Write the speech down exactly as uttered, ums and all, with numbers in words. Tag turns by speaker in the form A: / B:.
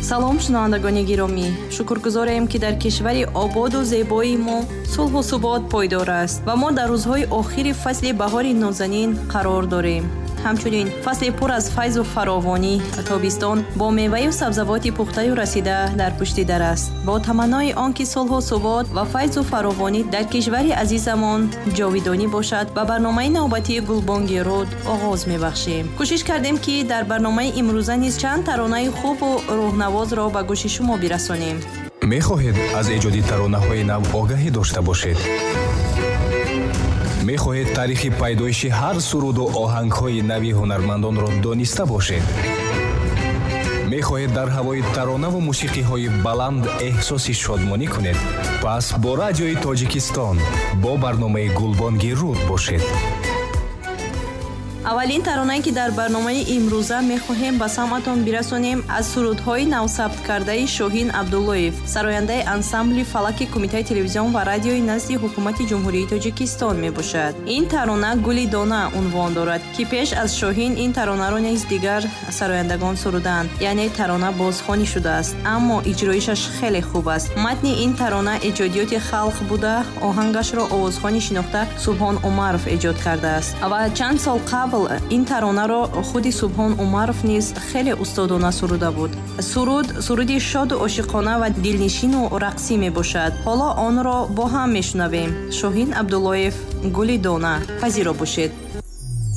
A: салом шунавандагони гиромӣ, шукргузорем ки дар кишвари ободу зебои мо сулҳу субот пойдор аст ва мо дар рӯзҳои охири фасли баҳори нозанин қарор дорем. ҳамчунин фасли пур аз файзу фаровонӣ тобистон бо меваю сабзавоти пухтаю расида дар пушти дар аст. Бо таманнои он ки сулҳу субот ва файзу фаровонӣ дар кишвари азизамон ҷовидонӣ бошад, ба барномаи навбатии Гулбонги Руд оғоз мебахшем. кӯшиш кардем ки дар барномаи имрӯза низ чанд таронаи хубу рӯҳнавозро ба гӯши шумо бирасонем.
B: мехоҳед аз эҷоди таронаҳои нав огаҳӣ дошта бошед? мехоҳед таърихи пайдоиши ҳар суруду оҳангҳои нави ҳунармандонро дониста бошед? мехоҳед дар ҳавои таронаву мусиқиҳои баланд эҳсоси шодмонӣ кунед? пас бо радиои Тоҷикистон бо барномаи Гулбонги Руд бошед.
A: аввалин таронае ки дар барномаи имрӯза мехоҳем ба самъатон бирасонем аз сурудҳои навсабткардаи Шоҳин Абдуллоев, сарояндаи ансамбли фалаки Кумитаи телевизион ва радиои назди ҳукумати Ҷумҳурии Тоҷикистон мебошад. ин тарона Гули Дона унвон дорад ки пеш аз Шоҳин ин таронаро низ дигар сарояндагон суруданд, яъне тарона бозхонӣ шудааст, аммо иҷроишаш хеле хуб аст. матни ин тарона эҷодиёти халқ буда, оҳангашро овозхони шинохта Субҳон Умаров эҷод кардааст ва чанд сол қабл ин таронаро худи Субҳон Умаров низ хеле устодона суруда буд. суруд суруди шоду ошиқона ва дилнишину рақсӣ мебошад. ҳоло онро бо ҳам мешунавем. Шоҳин Абдуллоев, Гули Дона. пазиро бошед.